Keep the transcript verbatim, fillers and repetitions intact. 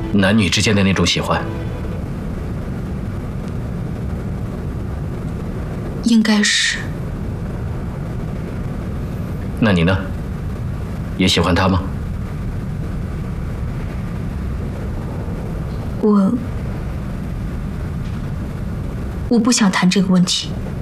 男女之间的那种喜欢。 应该是。 那你呢？也喜欢他吗？ 我我不想谈这个问题。